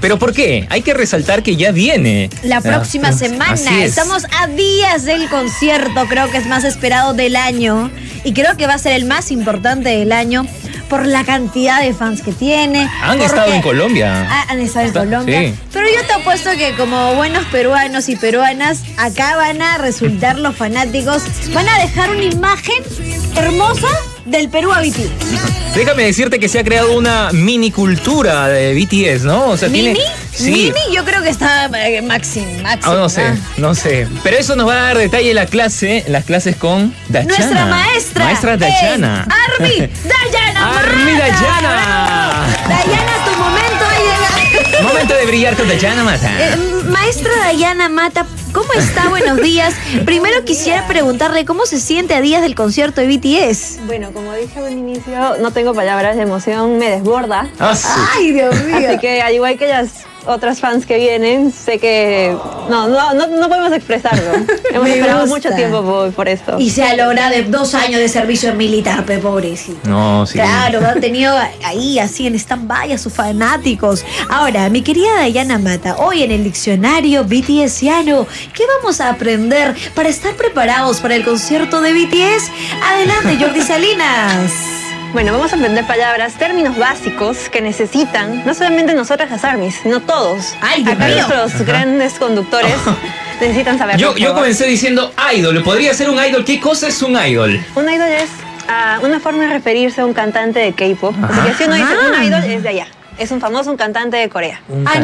¿Pero por qué? Hay que resaltar que ya viene la próxima semana. Estamos a días del concierto, creo que es más esperado del año. Y creo que va a ser el más importante del año por la cantidad de fans que tiene. Han estado en Colombia. Han estado en Colombia. Sí. Pero yo te apuesto que como buenos peruanos y peruanas, acá van a resultar los fanáticos, van a dejar una imagen hermosa del Perú a BTS. Déjame decirte que se ha creado una mini cultura de BTS, ¿no? O sea, ¿Mini? Sí. Mini, yo creo que está máximo. No sé. Pero eso nos va a dar detalle las clases con Dayana. Nuestra maestra Dayana. Army Dayana. Army Dayana. Dayana, tu momento ha llegado. Momento de brillar con Dayana Mata. Maestra Dayana Mata, ¿cómo está? Buenos días. Primero quisiera preguntarle cómo se siente a días del concierto de BTS. Bueno, como dije al inicio, no tengo palabras de emoción, me desborda. Sí. Ay, Dios mío. Así que al igual que las otras fans que vienen, sé que no podemos expresarlo. Hemos esperado mucho tiempo por esto. Y se ha logrado 2 años de servicio militar, pobrecito. No, sí. Claro, han tenido ahí así en stand-by a sus fanáticos. Ahora, mi querida Dayana Mata, hoy en el diccionario BTSiano, ¿qué vamos a aprender para estar preparados para el concierto de BTS? Adelante, Jordi Salinas. Bueno, vamos a aprender palabras, términos básicos que necesitan, no solamente nosotras las ARMYs, sino todos. ¡Ay, Dios acá mío! Nuestros grandes conductores necesitan saberlo. Yo comencé diciendo idol. ¿Podría ser un idol? ¿Qué cosa es un idol? Un idol es una forma de referirse a un cantante de K-pop. Así que si uno dice un idol es de allá. Es un cantante de Corea.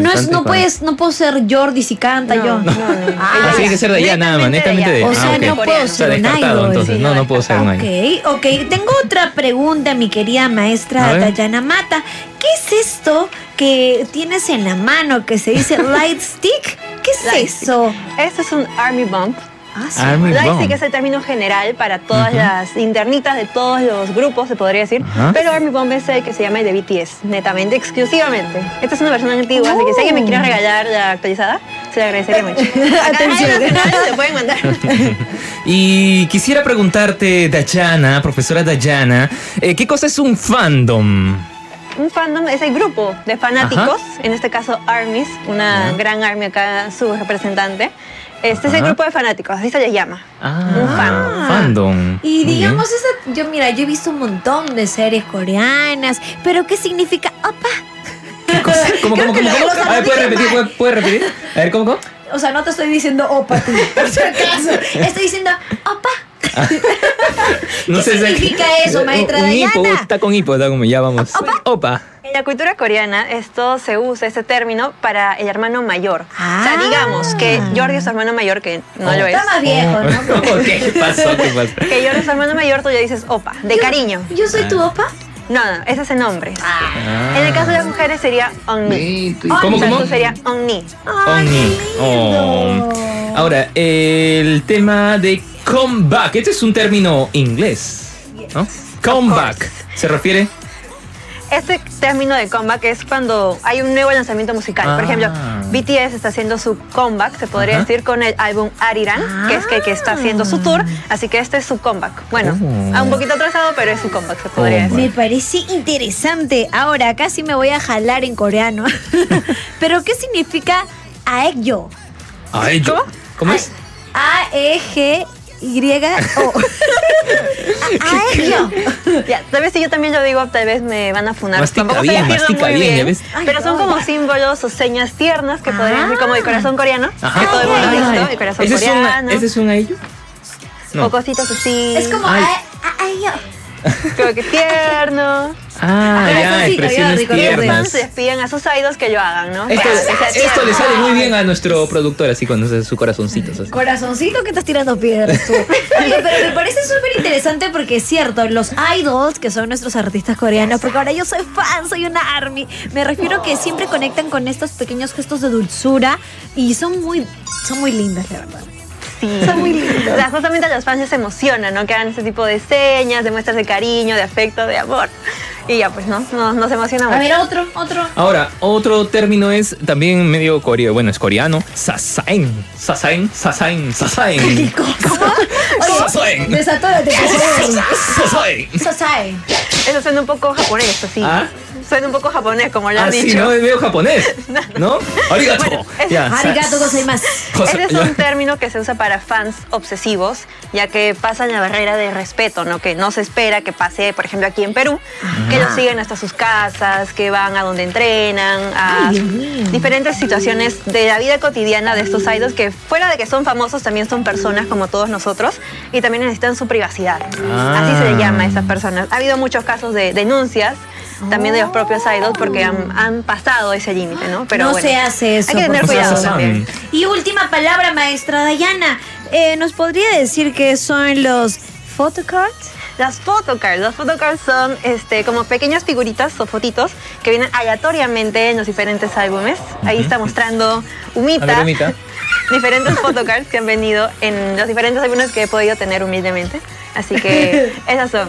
No puedo ser Jordi si canta yo. No. Tiene que ser de allá nada más, netamente de allá. O sea, no puedo ser un idol. Entonces, no puedo ser un idol. Ok. Tengo otra pregunta, mi querida maestra Dayana Mata. ¿Qué es esto que tienes en la mano que se dice light stick? ¿Qué es eso? Este es un Army Bump. Sí. Lightstick es el término general para todas las internitas de todos los grupos, se podría decir. Pero Army Bomb es el que se llama el de BTS, netamente, exclusivamente. Esta es una versión antigua, así que si alguien me quiere regalar la actualizada, se le agradecería mucho. Atención, se pueden mandar. Y quisiera preguntarte, Dayana, profesora Dayana, ¿qué cosa es un fandom? Un fandom es el grupo de fanáticos, en este caso ARMYs, una gran ARMY acá, su representante. Este es el grupo de fanáticos, así se les llama. Un fandom. Y digamos, yo he visto un montón de series coreanas, pero ¿qué significa opa? ¿Qué cosa? ¿Cómo? A ver, ¿puedes repetir? A ver, ¿cómo? O sea, no te estoy diciendo opa tú, por si acaso. Estoy diciendo opa. ¿Qué significa eso, maestra Dayana? Está con hipo, ya vamos. Opa. En la cultura coreana, esto se usa, este término, para el hermano mayor. O sea, digamos que Jordi es su hermano mayor, que no lo es. Está más viejo, ¿no? ¿Qué pasó? Que Jordi es su hermano mayor, tú ya dices opa, de cariño. ¿Yo soy tu opa? No, ese es el nombre. En el caso de las mujeres sería onni. ¿Cómo? Sería onni. Ahora, el tema de comeback. Este es un término inglés, ¿no? Comeback. ¿Se refiere? Este término de comeback es cuando hay un nuevo lanzamiento musical. Por ejemplo, BTS está haciendo su comeback, se podría decir, con el álbum Ariran, que es que está haciendo su tour. Así que este es su comeback. Bueno, un poquito atrasado, pero es su comeback, se podría decir. Me parece interesante. Ahora, acá sí me voy a jalar en coreano. ¿Pero qué significa aegyo? ¿Aegyo? ¿Cómo es? A-E-G-Y-O. Ya, tal vez si yo también lo digo, tal vez me van a funar. Mastica bien, ya ves. Pero son como símbolos o señas tiernas que podrían ser como el corazón coreano. Que todo el mundo ha visto, el corazón coreano. ¿Ese es un aegyo? O cositas así. Es como aegyo. Como que tierno. Expresiones tiernas. Los fans les piden a sus idols que lo hagan, ¿no? Esto le sale muy bien a nuestro productor, así cuando hace su corazoncito. Así. ¿Corazoncito que estás tirando piedras tú? Oye, pero me parece súper interesante porque es cierto, los idols, que son nuestros artistas coreanos, porque ahora yo soy fan, soy una ARMY, me refiero que siempre conectan con estos pequeños gestos de dulzura y son muy lindas, la verdad. Sí. Son muy lindos. O sea, justamente los fans se emocionan, ¿no? Que hagan ese tipo de señas, de muestras de cariño, de afecto, de amor. Y ya, pues, ¿no? Nos emociona mucho. A ver, otro. Ahora, otro término es también medio coreano. Bueno, es coreano. Sasaeng. ¿Cómo? Sasaeng. Desatórate. Sasaeng. Sasaeng. Eso suena un poco japonés, así. suena un poco japonés, como ya han dicho. Sí, no, veo japonés, ¿no? Arigato. Bueno, Arigato gozaimasu. Ese es un término que se usa para fans obsesivos, ya que pasan la barrera de respeto, ¿no? Que no se espera que pase, por ejemplo, aquí en Perú, que ellos siguen hasta sus casas, que van a donde entrenan, a diferentes situaciones de la vida cotidiana de estos idols, que fuera de que son famosos, también son personas como todos nosotros, y también necesitan su privacidad. Así se le llama a estas personas. Ha habido muchos casos de denuncias, también de los propios idols, porque han pasado ese límite, ¿no? Pero no bueno, se hace eso. hay que tener cuidado también. Y última palabra, maestra Dayana. ¿Nos podría decir qué son los photocards? Las photocards son como pequeñas figuritas o fotitos que vienen aleatoriamente en los diferentes álbumes. Ahí está mostrando Umita, diferentes photocards que han venido en los diferentes álbumes que he podido tener humildemente. Así que esas son.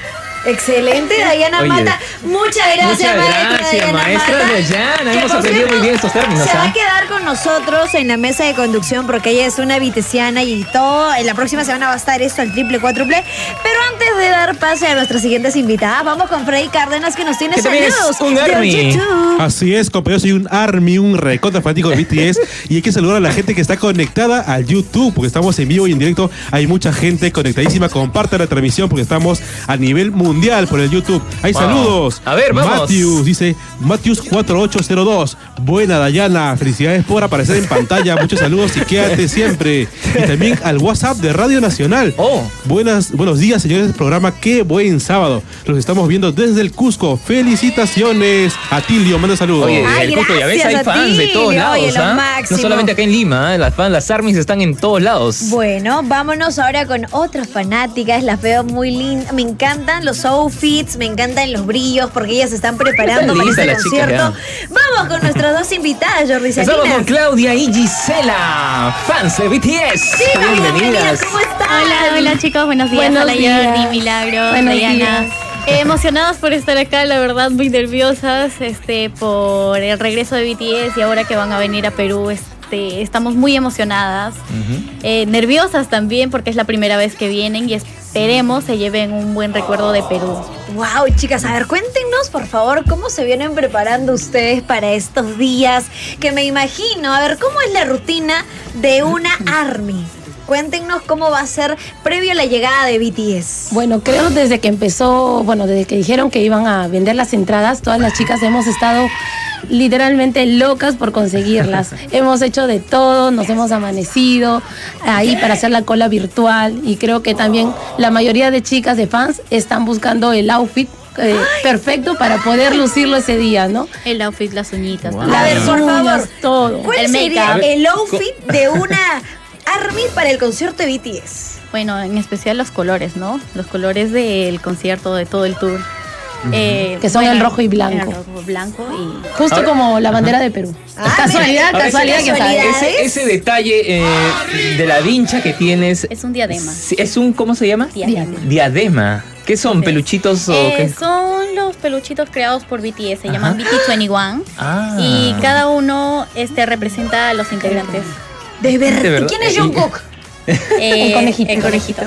Excelente, Dayana Mata. Muchas gracias, maestra Dayana. Hemos aprendido muy bien estos términos. Se va a quedar con nosotros en la mesa de conducción porque ella es una vitesiana y todo. En la próxima semana va a estar esto al triple, cuádruple. Pero antes de dar pase a nuestras siguientes invitadas, vamos con Freddy Cárdenas que nos tiene saludos un ARMY. Así es, compañeros, soy un ARMY, un recontra fanático de BTS. Y hay que saludar a la gente que está conectada al YouTube, porque estamos en vivo y en directo. Hay mucha gente conectadísima. Compartan la transmisión porque estamos a nivel mundial por el YouTube. Hay saludos. A ver, vamos. Matthews dice, Matthews 4802. Buena, Dayana. Felicidades por aparecer en pantalla. Muchos saludos y quédate siempre. Y también al WhatsApp de Radio Nacional. Buenos días, señores del programa. Qué buen sábado. Los estamos viendo desde el Cusco. Felicitaciones. Atilio, manda saludos. Oye, el Cusco, ya ves, hay fans de todos lados. No solamente acá en Lima, las ARMYs están en todos lados. Bueno, vámonos ahora con otras fanáticas. Las veo muy lindas. Me encantan los outfits, me encantan los brillos porque ellas se están preparando para este concierto. Vamos con nuestras dos invitadas, Jordi Salinas. Estamos con Claudia y Gisela, fans de BTS. Sí, bienvenidas. ¿Cómo están? Hola chicos, buenos días. Hola Jordi, Milagros, Diana. Emocionadas por estar acá, la verdad, muy nerviosas por el regreso de BTS y ahora que van a venir a Perú. Estamos muy emocionadas, nerviosas también porque es la primera vez que vienen y esperemos se lleven un buen recuerdo de Perú. Wow, chicas, a ver, cuéntenos por favor cómo se vienen preparando ustedes para estos días, que me imagino, a ver, ¿cómo es la rutina de una ARMY? Cuéntenos cómo va a ser previo a la llegada de BTS. Bueno, creo desde que empezó, desde que dijeron que iban a vender las entradas, todas las chicas hemos estado literalmente locas por conseguirlas. Hemos hecho de todo, nos hemos amanecido ahí para hacer la cola virtual y creo que también la mayoría de chicas de fans están buscando el outfit perfecto para poder lucirlo ese día, ¿no? El outfit, las uñitas. Wow. A ver, por favor, todo. ¿Cuál sería el outfit de una ARMY para el concierto de BTS? Bueno, en especial los colores, ¿no? Los colores del concierto, de todo el tour. Que son el rojo y blanco. El rojo, blanco y... Justo como la bandera de Perú. Casualidad que sabes. Ese detalle de la vincha que tienes... Es un diadema. Es un, ¿cómo se llama? Diadema. ¿Qué son? ¿Peluchitos o qué? Son los peluchitos creados por BTS, se llaman BT21. Y cada uno representa a los integrantes. ¿De verdad? ¿Quién es Jungkook? El conejito. El conejito.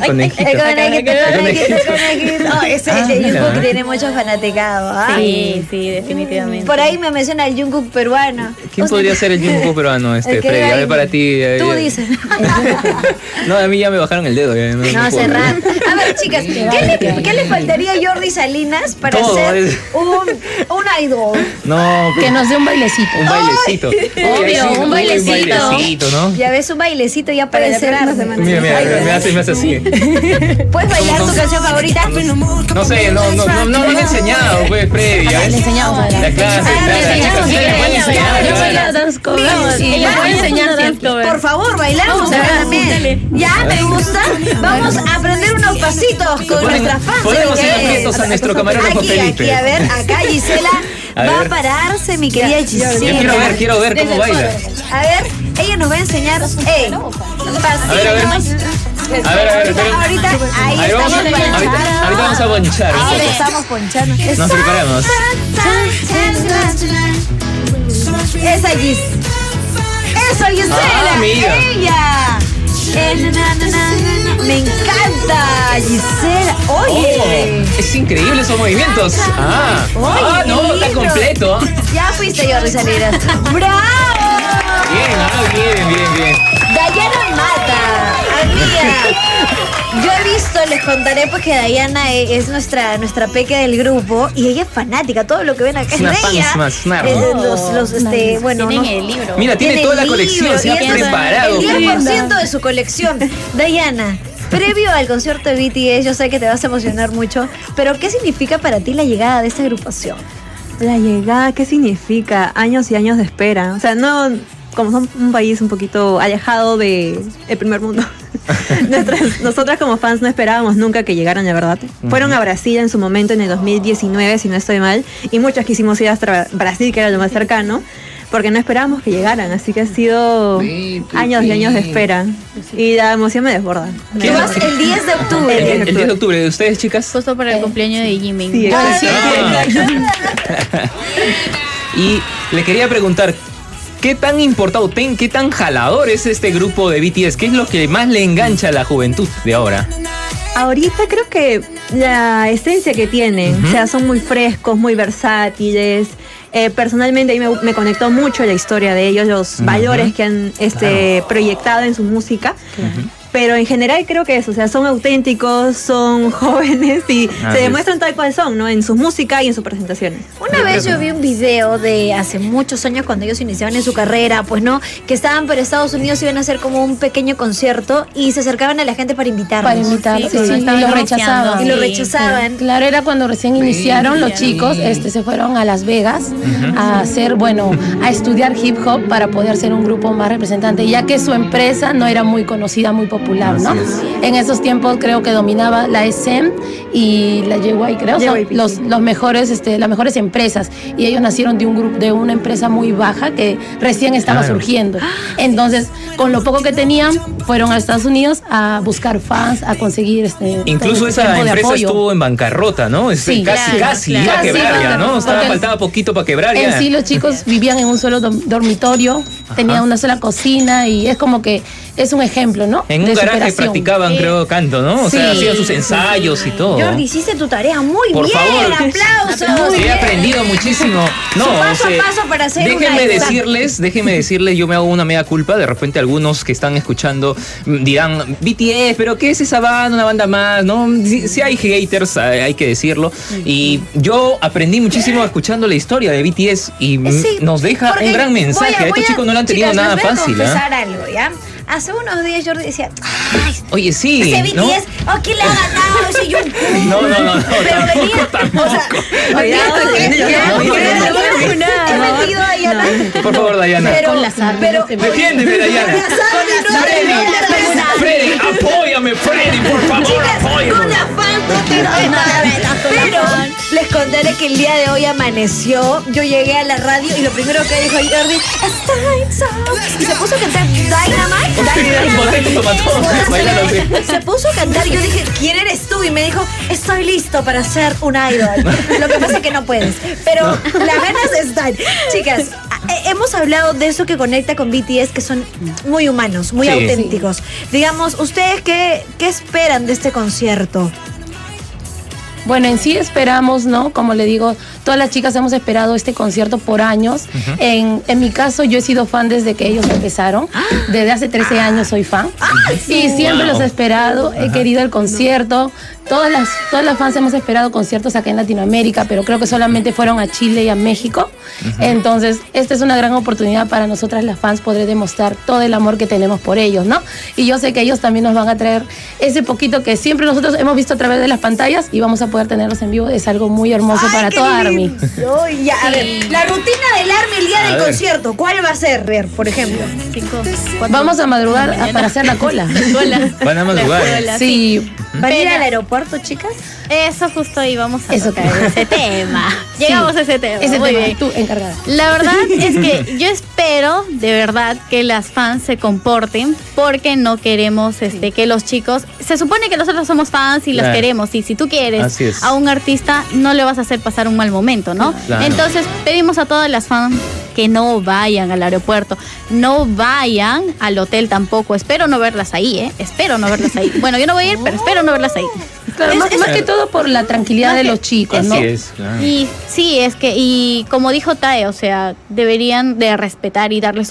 Ese Jungkook tiene muchos fanaticados. Sí, definitivamente. Por ahí me menciona el Jungkook peruano. ¿Quién podría ser el Jungkook peruano, Freddy? A ver, para ti. Tú dices. No, a mí ya me bajaron el dedo. No, cerrar. A ver, chicas, ¿qué le faltaría a Jordi Salinas para ser un idol? No, que nos dé un bailecito. Un bailecito. Obvio, un bailecito. ¿no? Ya ves, un bailecito ya para cerrar. Mira, me hace así. ¿Puedes bailar tu canción favorita? No sé, no me han enseñado, pues, Freddy. Le enseñamos a la clase. Por favor, bailamos también. Ya, me gusta. Vamos a aprender unos pasitos con nuestras fans. Podemos ir atentos a nuestro camarógrafo Felipe. Aquí, a ver, acá Gisela va a pararse, mi querida Gisela. Quiero ver cómo baila. A ver, ella nos va a enseñar pasitos. A ver. Ahorita, ahí estamos ponchando. Ahorita vamos a ponchar. Ahora estamos ponchando. Nos preparamos. Esa Gisela. Mira. Ella. Me encanta, Gisela. Oye. Es increíble esos movimientos. Oye, no, está completo. Ya fuiste, Jordi Salinas. ¡Bravo! Bien. Dayana Mata, amiga. Yo he visto, les contaré pues que Dayana es nuestra peque del grupo y ella es fanática, todo lo que ven acá es de ella. Bueno, tienen el libro. Mira, tiene toda la colección, se ha preparado. El 10% de su colección. Dayana, previo al concierto de BTS, yo sé que te vas a emocionar mucho, pero ¿qué significa para ti la llegada de esta agrupación? La llegada, ¿qué significa? Años y años de espera. O sea, no, como son un país un poquito alejado del primer mundo. Nosotras como fans no esperábamos nunca que llegaran, la verdad. Fueron a Brasil en su momento en el 2019, si no estoy mal, y muchos quisimos ir hasta Brasil, que era lo más cercano, porque no esperábamos que llegaran, así que ha sido años y años de espera. Y la emoción me desborda. Tú vas el 10 de octubre. El 10 de octubre, ¿de ustedes, chicas? Justo para el cumpleaños de Jimin. Sí, Y le quería preguntar, ¿qué tan importado, qué tan jalador es este grupo de BTS? ¿Qué es lo que más le engancha a la juventud de ahora? Ahorita creo que la esencia que tienen, o sea, son muy frescos, muy versátiles. Personalmente a mí me conectó mucho la historia de ellos, los valores que han proyectado en su música. Pero en general creo que eso, o sea, son auténticos, son jóvenes y se demuestran tal cual son, ¿no? En su música y en sus presentaciones. Una vez yo vi un video de hace muchos años cuando ellos iniciaban en su carrera, pues no, que estaban por Estados Unidos y iban a hacer como un pequeño concierto y se acercaban a la gente para invitarlos. Para invitarlos, y los rechazaban. Y lo rechazaban. Claro, era cuando recién iniciaron los chicos, se fueron a Las Vegas a hacer, a estudiar hip hop para poder ser un grupo más representante, ya que su empresa no era muy conocida, muy popular, ¿no? En esos tiempos creo que dominaba la SM y la JY, creo, son las mejores empresas, y ellos nacieron de un grupo, de una empresa muy baja que recién estaba surgiendo. Entonces, con lo poco que tenían, fueron a Estados Unidos a buscar fans, a conseguir incluso esa empresa estuvo en bancarrota, ¿no? Casi iba a quebrar ya, ¿no? Faltaba poquito para quebrar ya. En sí, los chicos vivían en un solo dormitorio, tenían una sola cocina, y es como que es un ejemplo, ¿no? En un garaje practicaban, creo, canto, ¿no? O sea, hacían sus ensayos y todo. Jordi, hiciste tu tarea muy bien. Por favor. Aplausos. He aprendido muchísimo. No, paso a paso para hacer déjenme decirles, yo me hago una mea culpa. De repente algunos que están escuchando dirán, BTS, pero ¿qué es esa banda? Una banda más, ¿no? Si hay haters, hay que decirlo. Y yo aprendí muchísimo escuchando la historia de BTS y nos deja un gran mensaje. A estos chicos no lo han tenido nada fácil. Voy a confesar algo, ¿ya? Hace unos días Jordi decía, ay, oye, sí, ese BTS, ¿no? ¿Quién le ha ganado ese Jungkook? No. Pero Tampoco. He metido a Dayana. Por favor, Dayana. Pero defiéndeme, Dayana. Freddy, apóyame, Freddy, por favor, apóyame. Con la pero les contaré que el día de hoy amaneció, yo llegué a la radio y lo primero que dijo Jordi, y se puso a cantar Dynamite. Se puso a cantar y yo dije, ¿quién eres tú? Y me dijo, estoy listo para ser un idol. Lo que pasa es que no puedes, pero las ganas están. Chicas, hemos hablado de eso que conecta con BTS, que son muy humanos, muy auténticos. Digamos, ¿ustedes qué esperan de este concierto? Bueno, en sí esperamos, ¿no? Como le digo, todas las chicas hemos esperado este concierto por años. En mi caso, yo he sido fan desde que ellos empezaron. Desde hace 13 años soy fan. Y siempre los he esperado. He querido el concierto. Todas las fans hemos esperado conciertos acá en Latinoamérica, pero creo que solamente fueron a Chile y a México. Entonces, esta es una gran oportunidad para nosotras las fans poder demostrar todo el amor que tenemos por ellos, ¿no? Y yo sé que ellos también nos van a traer ese poquito que siempre nosotros hemos visto a través de las pantallas, y vamos a poder tenerlos en vivo. Es algo muy hermoso para toda ARMY. A ver, la rutina del ARMY el día del concierto, ¿cuál va a ser? Ver, por ejemplo. 5, 4. Vamos a madrugar para hacer la cola. Van a madrugar. Sí. ¿Van a ir al aeropuerto aeropuerto, chicas? Eso justo íbamos a tocar ese tema. Llegamos a ese tema. Ese Muy tema, bien. tú encargada. La verdad es que yo espero de verdad que las fans se comporten, porque no queremos que los chicos, se supone que nosotros somos fans y los queremos, y si tú quieres a un artista no le vas a hacer pasar un mal momento, ¿no? Claro. Entonces pedimos a todas las fans que no vayan al aeropuerto, no vayan al hotel tampoco. Espero no verlas ahí, espero no verlas ahí. Bueno, yo no voy a ir, pero espero no verlas ahí. Claro, más que todo por la tranquilidad de los chicos, ¿no? Así es, claro. Y sí, es que, y como dijo Tae, o sea, deberían de respetar y darles